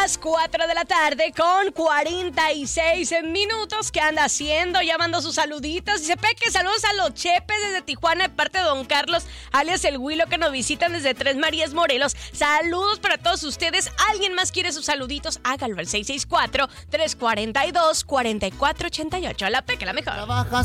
las 4 de la tarde con 46 minutos. ¿Qué anda haciendo? Llamando sus saluditos. Dice Peque, saludos a los Chepes desde Tijuana de parte de Don Carlos, alias el Huilo, que nos visitan desde Tres Marías, Morelos. Saludos para todos ustedes. ¿Alguien más quiere sus saluditos? Hágalo al 664-342-4488. La Peque, la mejor. Trabajas